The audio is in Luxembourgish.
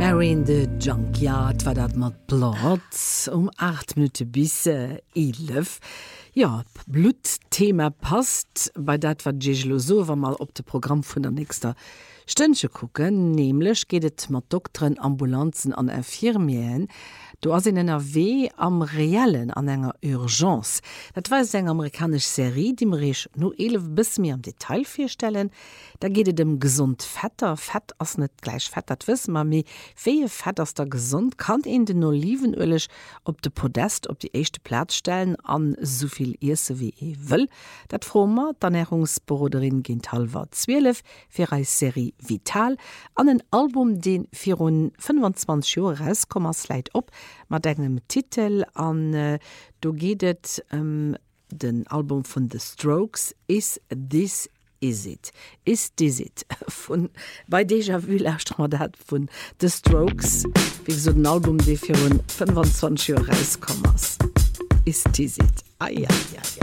Marrying the Junkyard war dat mat Blut 8 Minuten bis 11. Ja, Blutthema passt bei dat wat Jelo so war mal op de Programm vun der nächster Stënche gucken, nämlich gehtt mat Doktoren, Ambulanzen an Infirmien, du as in NRW am reellen an enger Urgenz. Dat war eng amerikasch Serie, die mirch no 11 bis mir am Detail firstellen. Da geht dem gesund Vetter, Fett ass net gleich fett, dat wiss man méi wéie Fett ass der gesund, kann en den Olivenölech op de Podest op die echte Platz stellen an soviel Ise wie will. Dat frommer d'Ernährungsbroderin Gintalver 12 fir ei Serie Vital an ein Album, den fir rund 25 Jahre rauskommers leit op, mat engem Titel an do gehtt den Album von The Strokes Is This Is It? Is This It? Bei Déjà-vu lauscht man dat von The Strokes, wie so ein Album, der fir rund 25 Jahre rauskommers. Is This It? Ah ja, ja, ja.